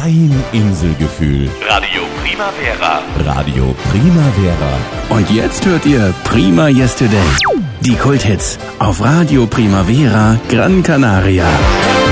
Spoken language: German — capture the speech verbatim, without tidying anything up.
Ein Inselgefühl. Radio Primavera. Radio Primavera. Und jetzt hört ihr Prima Yesterday. Die Kulthits auf Radio Primavera Gran Canaria.